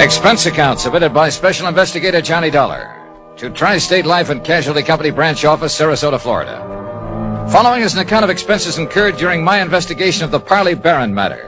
Expense account submitted by Special Investigator Johnny Dollar to Tri-State Life and Casualty Company Branch Office, Sarasota, Florida. Following is an account of expenses incurred during my investigation of the Parley Barron matter.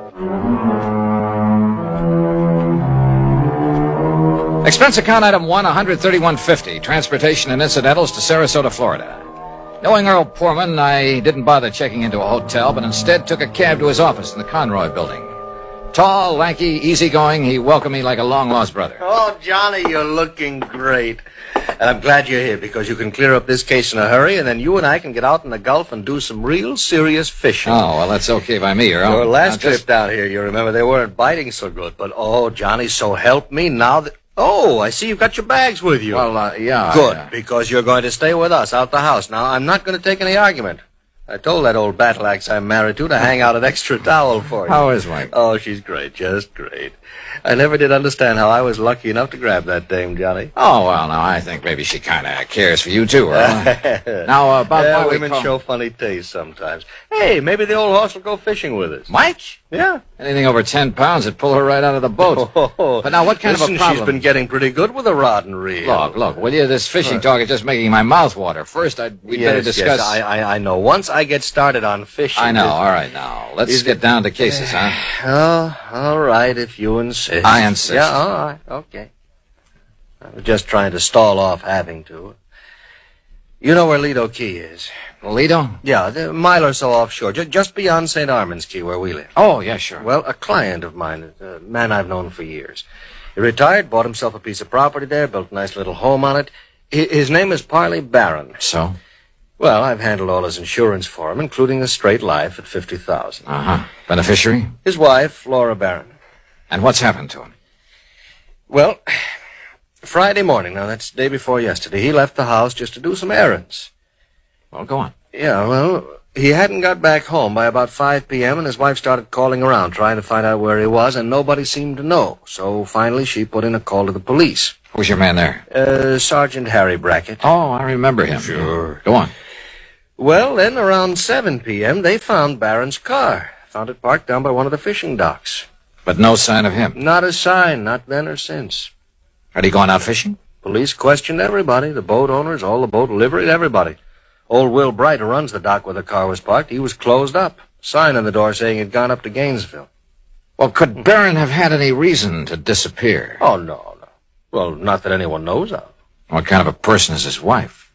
Expense account item 1, $131.50, transportation and incidentals to Sarasota, Florida. Knowing Earl Poorman, I didn't bother checking into a hotel, but instead took a cab to his office in the Conroy building. Tall, lanky, easygoing, he welcomed me like a long-lost brother. Oh, Johnny, you're looking great. And I'm glad you're here because you can clear up this case in a hurry, and then you and I can get out in the Gulf and do some real serious fishing. Oh, well, that's okay by me, Earl. Your last trip down here, you remember, they weren't biting so good. But, oh, Johnny, so help me now that... Oh, I see you've got your bags with you. Well, yeah. Good, because you're going to stay with us out the house. Now, I'm not going to take any argument. I told that old battle axe I'm married to hang out an extra towel for you. How is Mike? Oh, she's great, just great. I never did understand how I was lucky enough to grab that dame, Johnny. Oh, well, now, I think maybe she kind of cares for you, too, Earl. Now, about why women show funny taste sometimes. Hey, maybe the old horse will go fishing with us. Mike? Yeah. Anything over 10 pounds would pull her right out of the boat. Oh, but now, what kind of a problem? She's been getting pretty good with a rod and reel. Look, will you? This fishing talk is just making my mouth water. First, we'd better discuss... Yes, I know. Once I get started on fishing... I know. All right, now. Let's get down to cases, huh? Oh, all right, if you insist. I insist. Yeah, all right, okay. I was just trying to stall off having to. You know where Lido Key is? Lido? Yeah, a mile or so offshore, just beyond St. Armand's Key, where we live. Oh, yeah, sure. Well, a client of mine, a man I've known for years. He retired, bought himself a piece of property there, built a nice little home on it. His name is Parley Barron. So? Well, I've handled all his insurance for him, including a straight life at $50,000. Uh-huh. Beneficiary? His wife, Flora Barron. And what's happened to him? Well, Friday morning, now that's the day before yesterday, he left the house just to do some errands. Well, go on. Yeah, well, he hadn't got back home by about 5 p.m., and his wife started calling around, trying to find out where he was, and nobody seemed to know. So finally, she put in a call to the police. Who's your man there? Sergeant Harry Brackett. Oh, I remember him. Sure. Go on. Well, then around 7 p.m., they found Barron's car. Found it parked down by one of the fishing docks. But no sign of him? Not a sign, not then or since. Had he gone out fishing? Police questioned everybody, the boat owners, all the boat livery, everybody. Old Will Bright, who runs the dock where the car was parked, he was closed up. Sign on the door saying he'd gone up to Gainesville. Well, could Barron have had any reason to disappear? Oh, no. Well, not that anyone knows of. What kind of a person is his wife?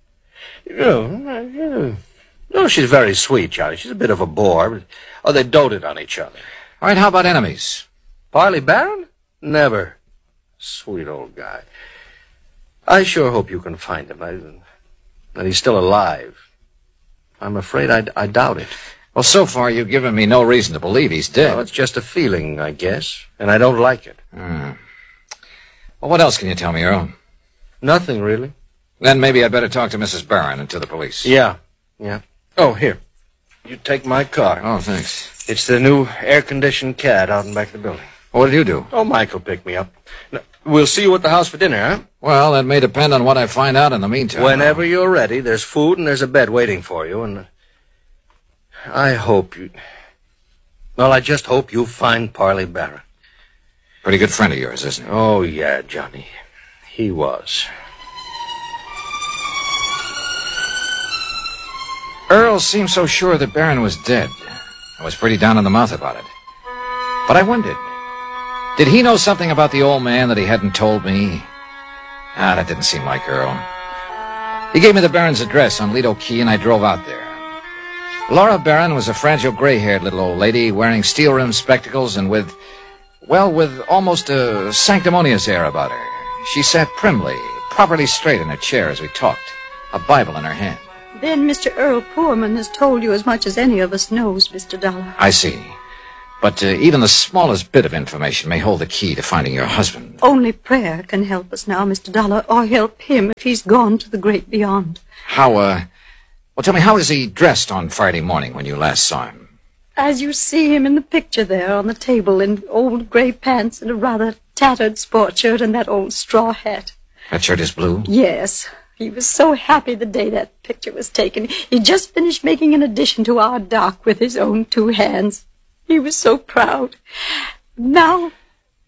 No, she's very sweet, Johnny. She's a bit of a bore. Oh, they doted on each other. All right, how about enemies? Parley Barron? Never. Sweet old guy. I sure hope you can find him. That he's still alive. I'm afraid I doubt it. Well, so far you've given me no reason to believe he's dead. Well, it's just a feeling, I guess, and I don't like it. Well, what else can you tell me, Earl? Nothing, really. Then maybe I'd better talk to Mrs. Barron and to the police. Yeah. Oh, here. You take my car. Oh, thanks. It's the new air-conditioned cad out in back of the building. What did you do? Oh, Mike will pick me up. Now, we'll see you at the house for dinner, huh? Well, that may depend on what I find out in the meantime. Whenever you're ready, there's food and there's a bed waiting for you, and I hope you... Well, I just hope you find Parley Barron. Pretty good friend of yours, isn't he? Oh, yeah, Johnny. He was. Earl seemed so sure that Barron was dead. I was pretty down in the mouth about it. But I wondered, did he know something about the old man that he hadn't told me? That didn't seem like Earl. He gave me the Barron's address on Lido Key, and I drove out there. Laura Barron was a fragile, gray-haired little old lady wearing steel-rimmed spectacles and with almost a sanctimonious air about her. She sat primly, properly straight in her chair as we talked, a Bible in her hand. Then Mr. Earl Poorman has told you as much as any of us knows, Mr. Dollar. I see. But even the smallest bit of information may hold the key to finding your husband. Only prayer can help us now, Mr. Dollar, or help him if he's gone to the great beyond. Well, tell me, how was he dressed on Friday morning when you last saw him? As you see him in the picture there on the table, in old gray pants and a rather tattered sport shirt and that old straw hat. That shirt is blue? Yes. He was so happy the day that picture was taken. He just finished making an addition to our dock with his own 2 hands. He was so proud. Now...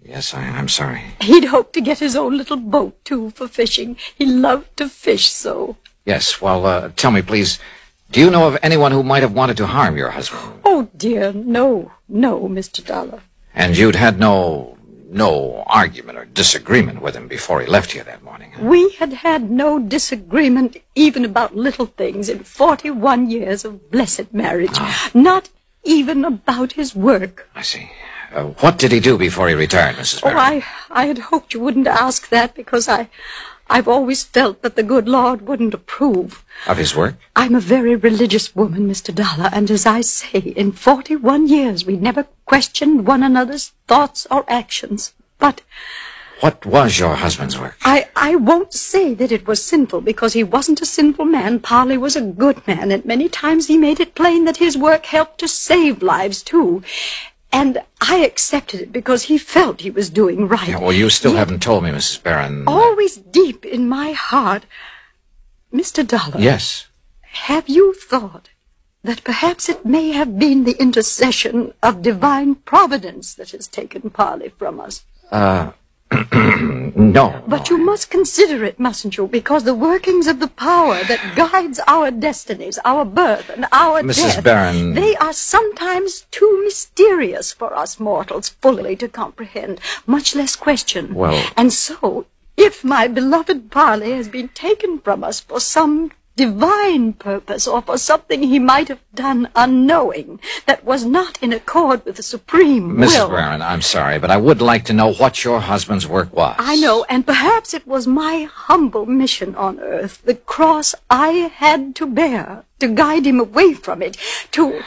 Yes, I'm sorry. He'd hoped to get his own little boat, too, for fishing. He loved to fish so. Yes, well, tell me, please, do you know of anyone who might have wanted to harm your husband? Oh, dear, no, Mr. Dollar. And you'd had no argument or disagreement with him before he left here that morning, huh? We had no disagreement even about little things in 41 years of blessed marriage. Not even about his work. I see. What did he do before he retired, Mrs. Barron? I had hoped you wouldn't ask that because I've always felt that the good Lord wouldn't approve. Of his work? I'm a very religious woman, Mr. Dollar, and as I say, in 41 years we never questioned one another's thoughts or actions. But what was your husband's work? I won't say that it was sinful, because he wasn't a sinful man. Parley was a good man, and many times he made it plain that his work helped to save lives, too. And I accepted it because he felt he was doing right. Yeah, well, you still haven't told me, Mrs. Barron. Always deep in my heart. Mr. Dollar. Yes. Have you thought that perhaps it may have been the intercession of divine providence that has taken Parley from us? No. But you must consider it, mustn't you? Because the workings of the power that guides our destinies, our birth and our death... Mrs. Barron... they are sometimes too mysterious for us mortals fully to comprehend, much less question. Well... And so, if my beloved Parley has been taken from us for some divine purpose, or for something he might have done unknowing that was not in accord with the supreme will. Mrs. Barron, I'm sorry, but I would like to know what your husband's work was. I know, and perhaps it was my humble mission on earth, the cross I had to bear to guide him away from it, to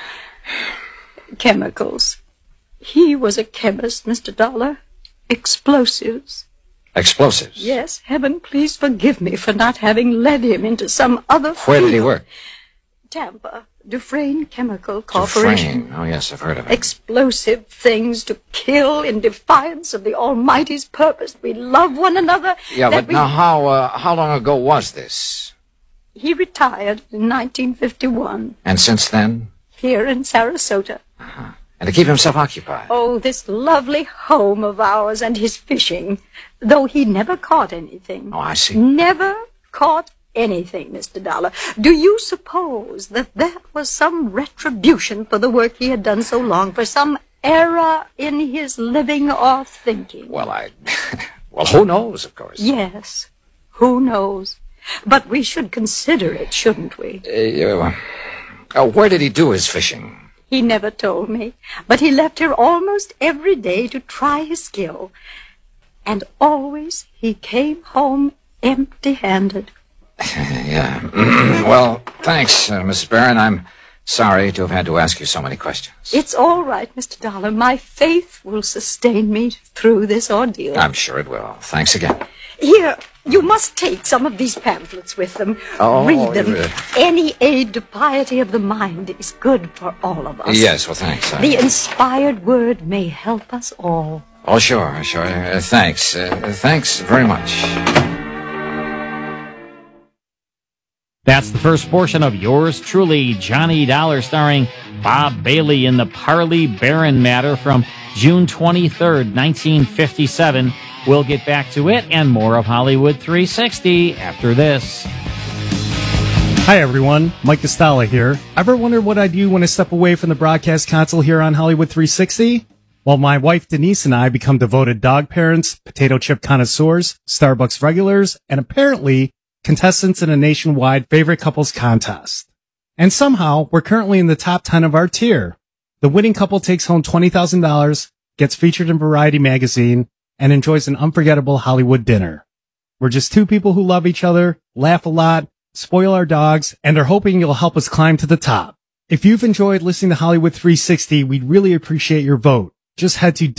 chemicals. He was a chemist, Mr. Dollar. Explosives. Explosives? Yes, heaven please forgive me for not having led him into some other field. Where did he work? Tampa, Dufresne Chemical Corporation. Dufresne. Oh, yes, I've heard of it. Explosive things to kill in defiance of the Almighty's purpose. We love one another. Yeah, but now how long ago was this? He retired in 1951. And since then? Here in Sarasota. Uh-huh. And to keep himself occupied. Oh, this lovely home of ours and his fishing, though he never caught anything. Oh, I see. Never caught anything, Mr. Dollar. Do you suppose that was some retribution for the work he had done so long, for some error in his living or thinking? Well, well, who knows, of course. Yes, who knows? But we should consider it, shouldn't we? Where did he do his fishing? He never told me, but he left here almost every day to try his skill. And always he came home empty-handed. Yeah. Well, thanks, Mrs. Barron. I'm sorry to have had to ask you so many questions. It's all right, Mr. Dollar. My faith will sustain me through this ordeal. I'm sure it will. Thanks again. Here, you must take some of these pamphlets with them. Oh, read them. really? Any aid to piety of the mind is good for all of us. Yes, well, thanks. The inspired word may help us all. Oh, sure. Thanks. Thanks very much. That's the first portion of Yours Truly, Johnny Dollar, starring Bob Bailey in the Parley Barron matter from June 23rd, 1957. We'll get back to it and more of Hollywood 360 after this. Hi, everyone. Mike Costello here. Ever wonder what I do when I step away from the broadcast console here on Hollywood 360? Well, my wife Denise and I become devoted dog parents, potato chip connoisseurs, Starbucks regulars, and apparently contestants in a nationwide favorite couples contest. And somehow, we're currently in the top 10 of our tier. The winning couple takes home $20,000, gets featured in Variety magazine, and enjoys an unforgettable Hollywood dinner. We're just two people who love each other, laugh a lot, spoil our dogs, and are hoping you'll help us climb to the top. If you've enjoyed listening to Hollywood 360, we'd really appreciate your vote. Just head to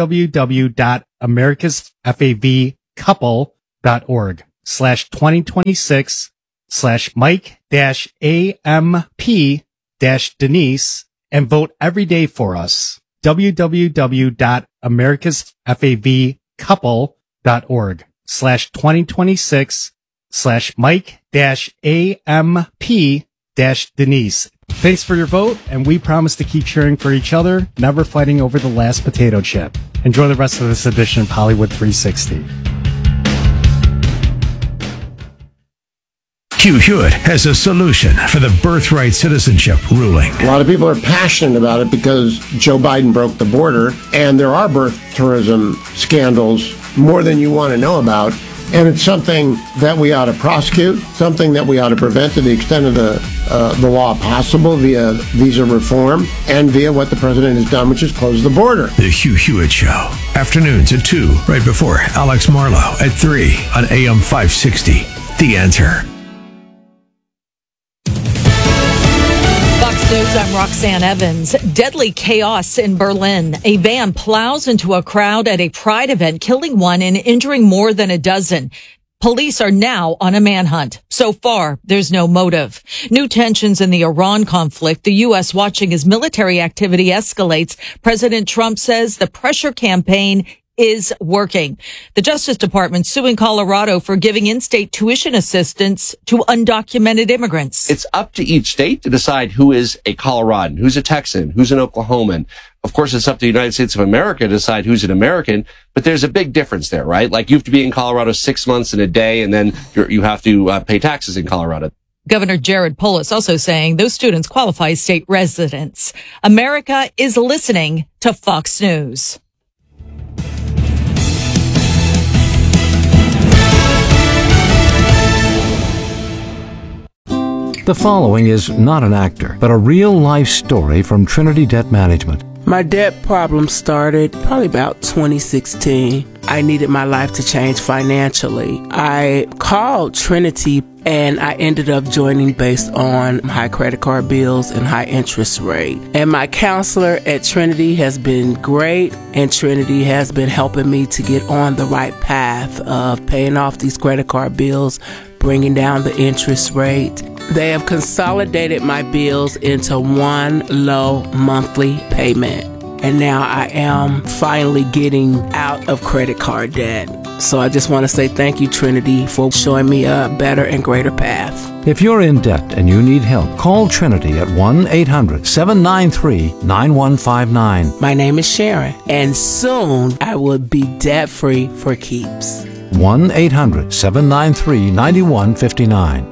www.americasfavcouple.org/2026/Mike-AMP-Denise and vote every day for us. www.americasfavcouple.org/2026/Mike-AMP-Denise. Thanks for your vote, and we promise to keep cheering for each other, never fighting over the last potato chip. Enjoy the rest of this edition of Hollywood 360. Hugh Hewitt has a solution for the birthright citizenship ruling. A lot of people are passionate about it because Joe Biden broke the border, and there are birth tourism scandals more than you want to know about. And it's something that we ought to prosecute, something that we ought to prevent to the extent of the law possible via visa reform and via what the president has done, which is close the border. The Hugh Hewitt Show. Afternoons at 2, right before Alex Marlowe at 3 on AM 560. The Answer. Fox News, I'm Roxanne Evans. Deadly chaos in Berlin. A van plows into a crowd at a Pride event, killing one and injuring more than a dozen. Police are now on a manhunt. So far, there's no motive. New tensions in the Iran conflict. The U.S. watching as military activity escalates. President Trump says the pressure campaign is working. The Justice Department suing Colorado for giving in-state tuition assistance to undocumented immigrants. It's up to each state to decide who is a Coloradan, who's a Texan, who's an Oklahoman. Of course, it's up to the United States of America to decide who's an American, but there's a big difference there, right? Like you have to be in Colorado 6 months and a day, and then you have to pay taxes in Colorado. Governor Jared Polis also saying those students qualify as state residents. America is listening to Fox News. The following is not an actor, but a real-life story from Trinity Debt Management. My debt problem started probably about 2016. I needed my life to change financially. I called Trinity and I ended up joining based on high credit card bills and high interest rate. And my counselor at Trinity has been great, and Trinity has been helping me to get on the right path of paying off these credit card bills, bringing down the interest rate. They have consolidated my bills into one low monthly payment. And now I am finally getting out of credit card debt. So I just want to say thank you, Trinity, for showing me a better and greater path. If you're in debt and you need help, call Trinity at 1-800-793-9159. My name is Sharon, and soon I will be debt-free for keeps. 1-800-793-9159.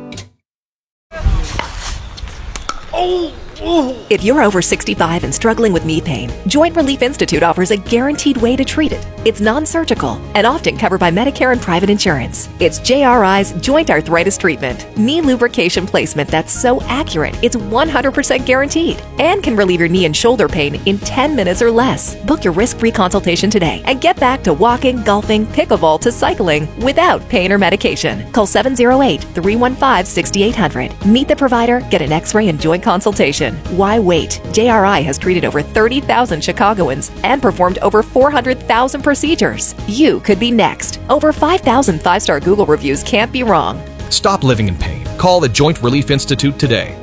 If you're over 65 and struggling with knee pain, Joint Relief Institute offers a guaranteed way to treat it. It's non-surgical and often covered by Medicare and private insurance. It's JRI's Joint Arthritis Treatment, knee lubrication placement that's so accurate it's 100% guaranteed and can relieve your knee and shoulder pain in 10 minutes or less. Book your risk-free consultation today and get back to walking, golfing, pickleball to cycling without pain or medication. Call 708-315-6800. Meet the provider, get an x-ray and joint consultation. Why wait? JRI has treated over 30,000 Chicagoans and performed over 400,000 procedures. You could be next. Over 5,000 5-star Google reviews can't be wrong. Stop living in pain. Call the Joint Relief Institute today,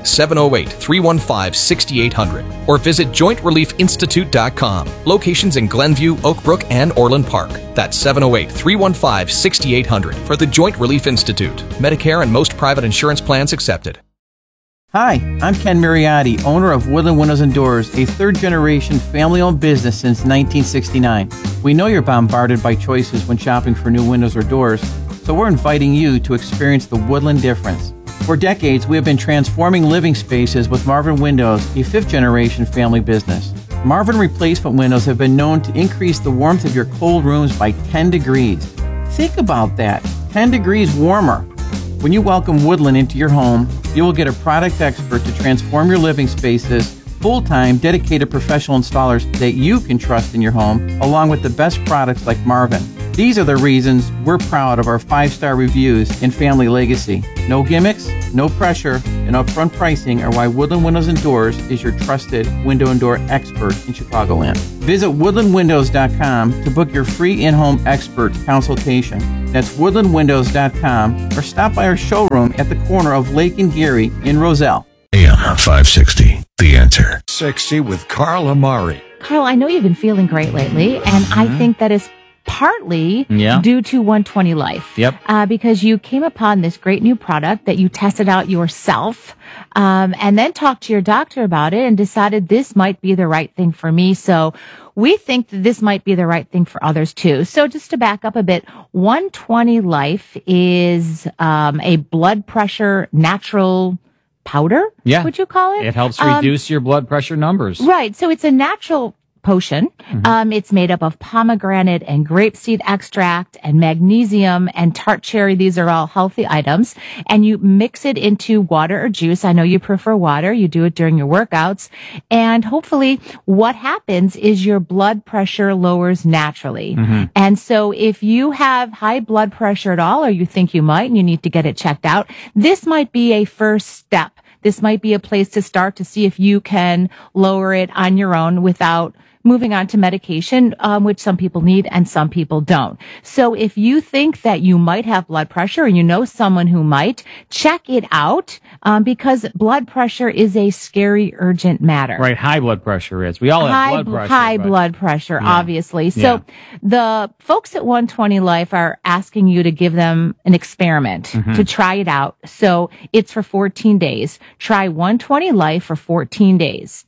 708-315-6800, or visit jointreliefinstitute.com. Locations in Glenview, Oak Brook, and Orland Park. That's 708-315-6800 for the Joint Relief Institute. Medicare and most private insurance plans accepted. Hi, I'm Ken Mariotti, owner of Woodland Windows and Doors, a third-generation family-owned business since 1969. We know you're bombarded by choices when shopping for new windows or doors, so we're inviting you to experience the Woodland difference. For decades, we have been transforming living spaces with Marvin Windows, a fifth-generation family business. Marvin replacement windows have been known to increase the warmth of your cold rooms by 10 degrees. Think about that, 10 degrees warmer. When you welcome Woodland into your home, you will get a product expert to transform your living spaces, full-time, dedicated professional installers that you can trust in your home, along with the best products like Marvin. These are the reasons we're proud of our 5-star reviews and family legacy. No gimmicks, no pressure, and upfront pricing are why Woodland Windows and Doors is your trusted window and door expert in Chicagoland. Visit woodlandwindows.com to book your free in-home expert consultation. That's woodlandwindows.com, or stop by our showroom at the corner of Lake and Geary in Roselle. AM 560, The Answer. 60 with Carl Amari. Carl, I know you've been feeling great lately, and I think that is partly Yeah. due to 120 Life. Yep. Because you came upon this great new product that you tested out yourself, and then talked to your doctor about it and decided this might be the right thing for me. So we think that this might be the right thing for others too. So just to back up a bit, 120 Life is a blood pressure natural powder. Yeah. Would you call it? It helps reduce your blood pressure numbers. Right. So it's a natural potion. It's made up of pomegranate and grapeseed extract and magnesium and tart cherry. These are all healthy items. And you mix it into water or juice. I know you prefer water. You do it during your workouts. And hopefully what happens is your blood pressure lowers naturally. And so if you have high blood pressure at all, or you think you might and you need to get it checked out, this might be a first step. This might be a place to start to see if you can lower it on your own without moving on to medication, which some people need and some people don't. So if you think that you might have blood pressure and you know someone who might, check it out, because blood pressure is a scary, urgent matter. Right, high blood pressure is. We all have blood pressure. High but- blood pressure, Yeah. obviously. So the folks at 120 Life are asking you to give them an experiment to try it out. So it's for 14 days. Try 120 Life for 14 days.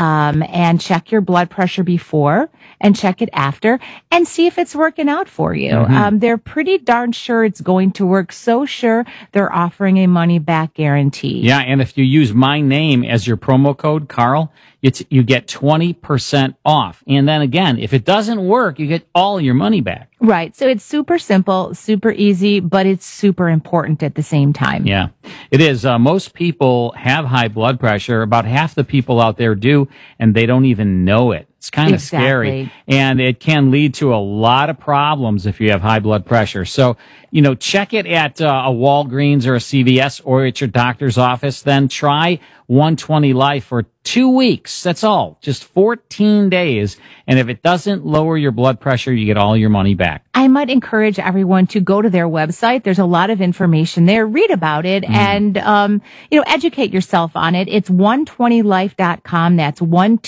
And check your blood pressure before and check it after and see if it's working out for you. They're pretty darn sure it's going to work. So sure they're offering a money back guarantee. Yeah, and if you use my name as your promo code, Carl, you get 20% off. And then again, if it doesn't work, you get all your money back. Right. So it's super simple, super easy, but it's super important at the same time. Yeah, it is. Most people have high blood pressure. About half the people out there do, and they don't even know it. It's kind of scary, and it can lead to a lot of problems if you have high blood pressure. So, check it at a Walgreens or a CVS or at your doctor's office. Then try 120 Life for 2 weeks. That's all. Just 14 days. And if it doesn't lower your blood pressure, you get all your money back. I might encourage everyone to go to their website. There's a lot of information there. Read about it and, educate yourself on it. It's 120life.com. That's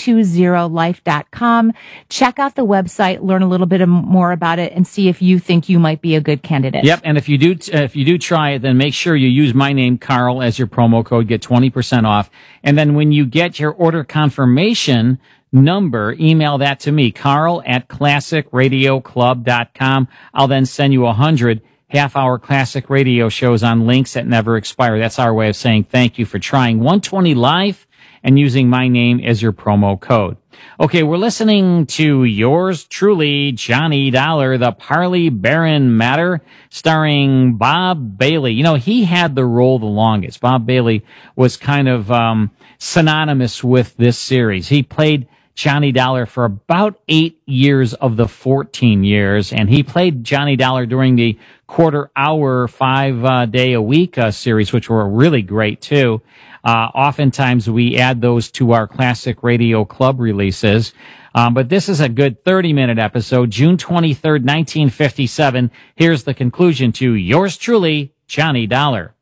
120life.com. Check out the website, learn a little bit more about it, and see if you think you might be a good candidate. Yep. And if you do try it, then make sure you use my name, Carl, as your promo code. Get 20% off. And then when you get your order confirmation number, email that to me, Carl@classicradioclub.com. I'll then send you 100 half-hour classic radio shows on links that never expire. That's our way of saying thank you for trying 120 Life and using my name as your promo code. Okay, we're listening to yours truly, Johnny Dollar, the Parley Baron Matter, starring Bob Bailey. He had the role the longest. Bob Bailey was kind of synonymous with this series. He played Johnny Dollar for about 8 years of the 14 years, and he played Johnny Dollar during the quarter-hour, 5-day-a-week series, which were really great, too. Oftentimes we add those to our Classic Radio Club releases. But this is a good 30-minute episode, June 23rd, 1957. Here's the conclusion to yours truly, Johnny Dollar.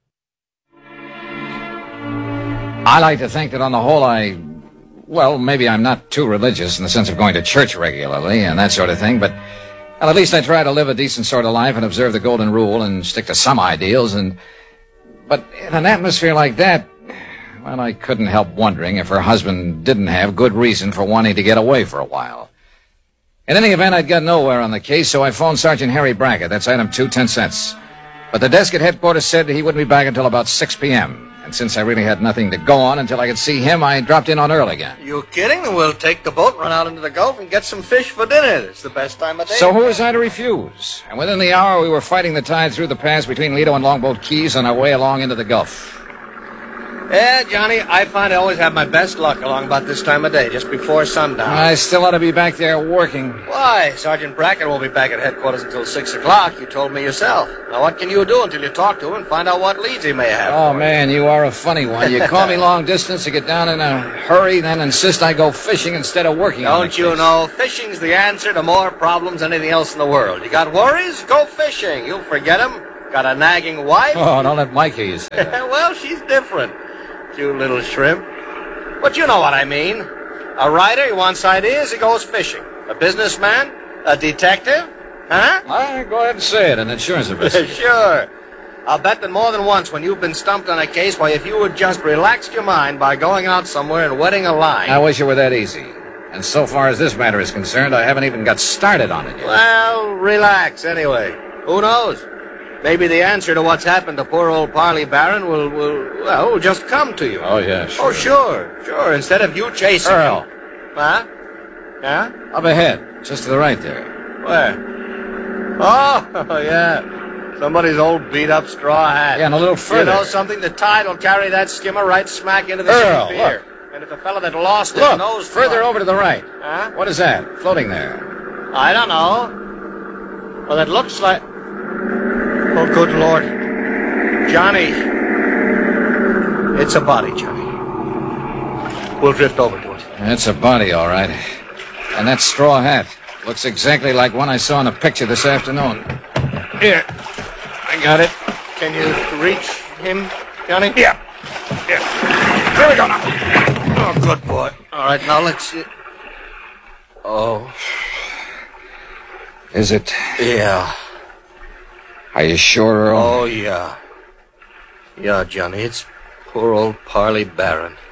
I like to think that on the whole maybe I'm not too religious in the sense of going to church regularly and that sort of thing, but at least I try to live a decent sort of life and observe the golden rule and stick to some ideals. But in an atmosphere like that, well, I couldn't help wondering if her husband didn't have good reason for wanting to get away for a while. In any event, I'd got nowhere on the case, so I phoned Sergeant Harry Brackett. That's item 2, 10 cents. But the desk at headquarters said he wouldn't be back until about 6 p.m., and since I really had nothing to go on until I could see him, I dropped in on Earl again. You kidding? Then we'll take the boat, run out into the Gulf, and get some fish for dinner. It's the best time of day. So who was I to refuse? And within the hour, we were fighting the tide through the pass between Lido and Longboat Keys on our way along into the Gulf. Yeah, Johnny, I find I always have my best luck along about this time of day, just before sundown. I still ought to be back there working. Why? Sergeant Brackett won't be back at headquarters until 6 o'clock. You told me yourself. Now, what can you do until you talk to him and find out what leads he may have? Oh, man, you are a funny one. You call me long distance to get down in a hurry, then insist I go fishing instead of working. Don't you know, fishing's the answer to more problems than anything else in the world. You got worries? Go fishing. You'll forget them. Got a nagging wife? Oh, don't let Mike hear you say that. Well, she's different. You little shrimp. But you know what I mean. A writer, he wants ideas, he goes fishing. A businessman, a detective, Huh? Go ahead and say it, an insurance investigation. Sure. I'll bet that more than once when you've been stumped on a case, why, if you would just relaxed your mind by going out somewhere and wetting a line. I wish it were that easy. And so far as this matter is concerned, I haven't even got started on it yet. Well, relax anyway. Who knows? Maybe the answer to what's happened to poor old Parley Barron will just come to you. Oh, yeah, sure. Oh, sure. Instead of you chasing Earl. him. Huh? Yeah? Up ahead, just to the right there. Where? Oh, yeah. Somebody's old beat-up straw hat. Yeah, and a little further. You know something? The tide will carry that skimmer right smack into the Earl, city pier. And if the fellow that lost it Look, knows... further over to the right. Huh? What is that, floating there? I don't know. Well, it looks like... Oh, good Lord. Johnny. It's a body, Johnny. We'll drift over to it. It's a body, all right. And that straw hat looks exactly like one I saw in a picture this afternoon. Here. I got it. Can you reach him, Johnny? Yeah. Here we go now. Oh, good boy. All right, now let's see. Oh. Is it? Yeah. Are you sure, Earl? Oh, yeah. Yeah, Johnny, it's poor old Parley Barron.